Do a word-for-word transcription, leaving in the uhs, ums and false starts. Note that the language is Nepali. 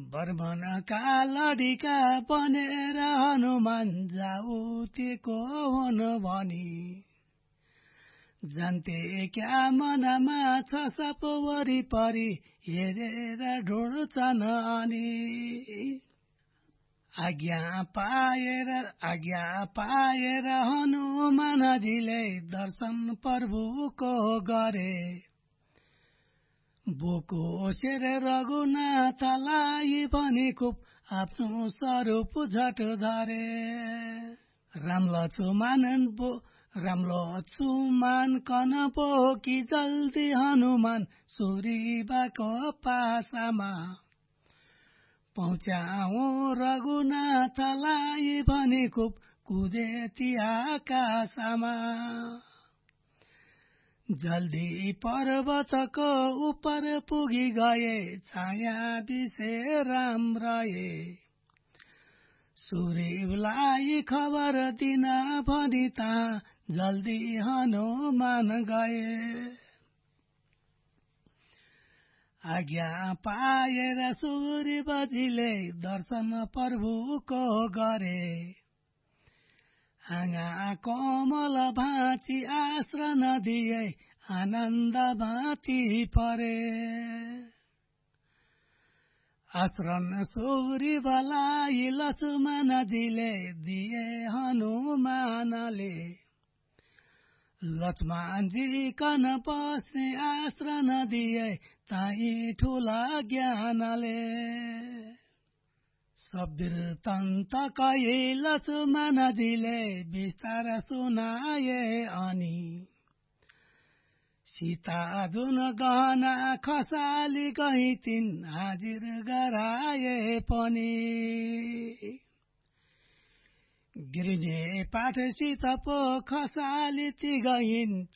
बर्मनका लडिका बनेर हनुमान जाउतेको हुन भनी जान्थे क्या मनमा छ सप वरिपरि हेरेर ढुँड्छन् अनि आज्ञा पाएर आज्ञा पाएर हनुमानजीले दर्शन प्रभुको गरे बोको शेर रघुनाथलाई भनी खुब आफ्नो स्वरूप झट धरे राम लक्ष्मण बो राम लक्ष्मण कन बोकी जल्दी हनुमान सुरीबाको पासामा पहुँच्याऊ रघुनाथलाई भनी खुब कुदे ती आकाशमा जल्दी पर्वतको उपर पुगी गए छाया बिसे राम रहे सुग्रीवलाई खबर दिन भनी ता जल्दी हनुमान गए आज्ञा पाएर सुग्रीवजीले दर्शन प्रभुको गरे आँगा कोमल भाँची आश्रय नदिए आनन्द भाँती परे आश्रय सुग्रीवलाई लक्ष्मणजीले दिए हनुमानले लक्ष्मणजी कन बस्ने आश्रय नदिए ताई ठुला ज्ञानले सबीरतन्त कही लक्ष्मणजीले विस्तार सुनाए अनि सीता जुन गहना खसाली गई तिन हाजिर गराए पनि गिर्ने पाठ सीता पो खसाली ती गइन्